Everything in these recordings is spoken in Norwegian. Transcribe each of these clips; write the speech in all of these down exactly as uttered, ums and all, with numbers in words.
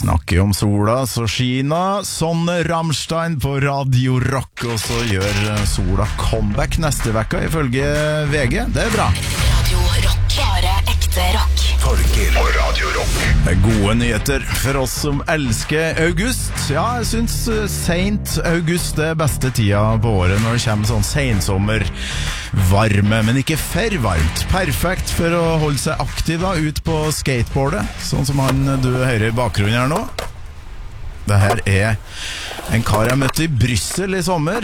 Snakker om sola, så skina Sonne Rammstein på Radio Rock, og så gjør sola comeback neste vekka, ifølge V G. Det er bra. Radio Rock, bare ekte rock. Torgil på Radio Rock. Det er gode nyheter for oss som elsker august. Ja, jeg synes sent august er beste tida på året når det kommer sånn sensommer varme, men ikke for varmt. Perfekt for å holde seg aktiv da, ut på skateboardet, sånn som han du hører i bakgrunnen her nå. Dette er en kar jeg møtte i Bryssel i sommer.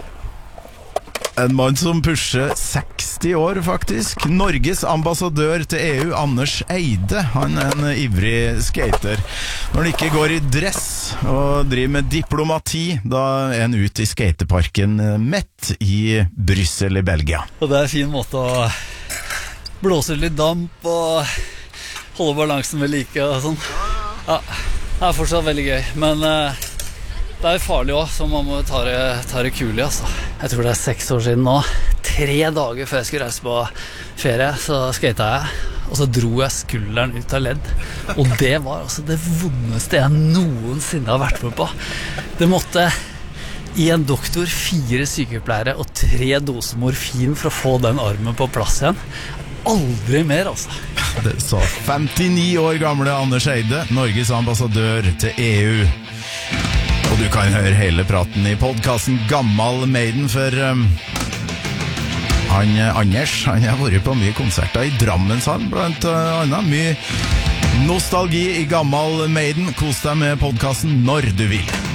En mann som pusher seksti år faktisk. Norges ambassadør til E U, Anders Eide. Han er en ivrig skater. Når han ikke går i dress og driver med diplomati, da er han ute i skateparken midt i Bryssel i Belgia. Og det er en fin måte å blåse litt damp og holde balansen ved like og sånn. Ja, det er fortsatt veldig gøy, men uh, det er farlig også, så man må ta det, ta det kul i, altså. Jeg tror det er seks år siden nå. Tre dager før jeg skulle reise på ferie, så skatet jeg, og så dro jeg skulderen ut av ledd. Og det var altså det vondeste jeg noensinne har vært med på. Det måtte i en doktor, fire sykepleiere og tre doser morfin for å få den armen på plass igjen. Aldri mer, altså. Det sa femtini år gamle Anders Eide, Norges ambassadør til E U. Og du kan høre hele praten i podcasten Gammal Maiden, for um, han, Anders, han har vært på mye konserter i Drammenshallen, blant uh, annet. Mye nostalgi i Gammal Maiden. Kos deg med podcasten når du vil.